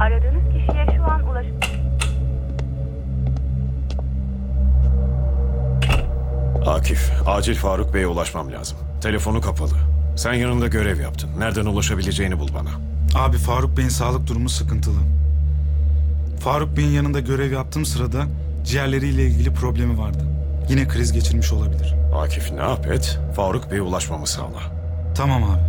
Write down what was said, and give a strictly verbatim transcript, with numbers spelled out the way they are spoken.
Aradığınız kişiye şu an ulaş... Akif, acil Faruk Bey'e ulaşmam lazım. Telefonu kapalı. Sen yanında görev yaptın. Nereden ulaşabileceğini bul bana. Abi Faruk Bey'in sağlık durumu sıkıntılı. Faruk Bey'in yanında görev yaptığım sırada ciğerleriyle ilgili problemi vardı. Yine kriz geçirmiş olabilir. Akif ne yap et? Faruk Bey'e ulaşmamı sağla. Tamam abi.